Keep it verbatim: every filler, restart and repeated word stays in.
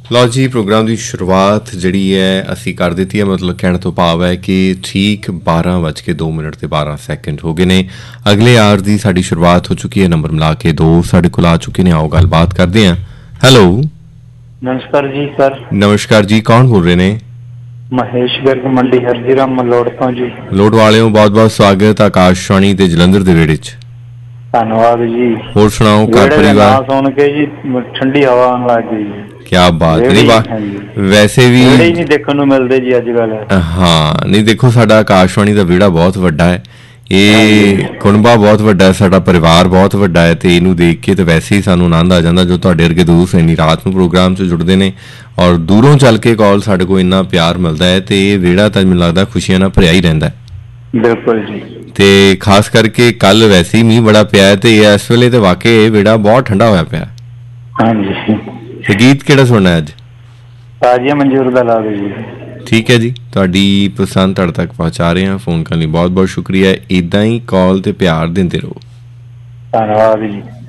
ਲਓ ਜੀ, ਪ੍ਰੋਗਰਾਮ ਦੀ ਸ਼ੁਰੂਆਤ ਜਿਹੜੀ ਹੈ ਅਸੀਂ ਕਰ ਦਿੱਤੀ ਹੈ। ਮਤਲਬ ਕਹਿਣ ਤੋਂ ਭਾਵ ਹੈ ਕਿ ਠੀਕ ਬਾਰਾਂ ਵੱਜ ਕੇ ਦੋ ਮਿੰਟ ਤੇ ਬਾਰਾਂ ਸੈਕਿੰਡ ਹੋ ਗਏ ਨੇ। ਅਗਲੇ ਆਰ ਦੀ ਸਾਡੀ ਸ਼ੁਰੂਆਤ ਹੋ ਚੁੱਕੀ ਹੈ। ਨੰਬਰ ਮਿਲਾ ਕੇ ਦੋ ਸਾਡੇ ਕੋਲ ਆ ਚੁੱਕੇ ਨੇ। ਆਓ ਗੱਲਬਾਤ ਕਰਦੇ ਹਾਂ। ਹੈਲੋ, ਨਮਸਕਾਰ ਜੀ ਸਰ। ਨਮਸਕਾਰ ਜੀ, ਕੌਣ ਬੋਲ ਰਹੇ ਨੇ? ਮਹੇਸ਼ ਗਰਗ, ਮੰਡੀ ਹਰਜੀਰਾਮ ਮਲੋੜ ਤੋਂ ਜੀ। ਲੋੜ ਵਾਲਿਓ, ਬਹੁਤ ਬਹੁਤ ਸਵਾਗਤ ਆਕਾਸ਼ਵਾਣੀ ਤੇ ਜਲੰਧਰ ਦੇ ਵਿਹੜੇ 'ਚ। ਧੰਨਵਾਦ ਜੀ। ਹੋਰ ਸੁਣਾਓ, ਘਰ ਪਰਿਵਾਰ? ਸੁਣ ਕੇ ਜੀ ਠੰਡੀ ਹਵਾ ਆਉਣ ਲੱਗ ਗਈ ਜੀ। ਕਿਆ ਬਾਤ ਨਹੀਂ, ਵੈਸੇ ਵੀ ਨਹੀਂ ਦੇਖਣ ਨੂੰ ਮਿਲਦੇ ਜੀ ਅੱਜ ਕੱਲ। ਹਾਂ ਨਹੀਂ, ਦੇਖੋ ਸਾਡਾ ਆਕਾਸ਼ਵਾਣੀ ਦਾ ਵਿਹੜਾ ਬਹੁਤ ਵੱਡਾ ਹੈ। ਇਹ ਕੁਨਬਾ ਬਹੁਤ ਵੱਡਾ ਹੈ, ਸਾਡਾ ਪਰਿਵਾਰ ਬਹੁਤ ਵੱਡਾ ਹੈ ਤੇ ਇਹਨੂੰ ਦੇਖ ਕੇ ਤਾਂ ਵੈਸੇ ਹੀ ਸਾਨੂੰ ਆਨੰਦ ਆ ਜਾਂਦਾ। ਜੋ ਤੁਹਾਡੇ ਵਰਗੇ ਦੋਸਤ ਇੰਨੀ ਰਾਤ ਨੂੰ ਪ੍ਰੋਗਰਾਮ 'ਚ ਜੁੜਦੇ ਨੇ ਔਰ ਦੂਰੋਂ ਚੱਲ ਕੇ ਕਾਲ ਸਾਡੇ ਕੋਲ ਇੰਨਾ ਪਿਆਰ ਮਿਲਦਾ ਹੈ ਤੇ ਇਹ ਵਿਹੜਾ ਤਾਂ ਮੈਨੂੰ ਲੱਗਦਾ ਖੁਸ਼ੀਆਂ ਨਾਲ ਭਰਿਆ ਹੀ ਰਹਿੰਦਾ। ਬਿਲਕੁਲ ਜੀ। ਤੇ ਖਾਸ ਕਰਕੇ ਕੱਲ ਵੈਸੇ ਹੀ ਮੀਂਹ ਬੜਾ ਪਿਆ ਤੇ ਇਸ ਵੇਲੇ ਤੇ ਵਾਕਈ ਇਹ ਵਿਹੜਾ ਬਹੁਤ ਠੰਡਾ ਹੋਇਆ ਪਿਆ। ਹਾਂਜੀ। ਤੇ ਗੀਤ ਕਿਹੜਾ ਸੁਣਨਾ ਅੱਜ? ਤਾਜ਼ੀਆ ਮਨਜ਼ੂਰ ਦਾ ਲਾ ਦਿਓ ਜੀ। ਠੀਕ ਹੈ ਜੀ, ਤੁਹਾਡੀ ਪਸੰਦ ਤੁਹਾਡੇ ਤੱਕ ਪਹੁੰਚਾ ਰਹੇ ਹਾਂ। ਫੋਨ ਕਰਨ ਲਈ ਬਹੁਤ ਬਹੁਤ ਸ਼ੁਕਰੀਆ। ਇੱਦਾਂ ਹੀ ਕਾਲ ਤੇ ਪਿਆਰ ਦਿੰਦੇ ਰਹੋ। ਧੰਨਵਾਦ ਜੀ।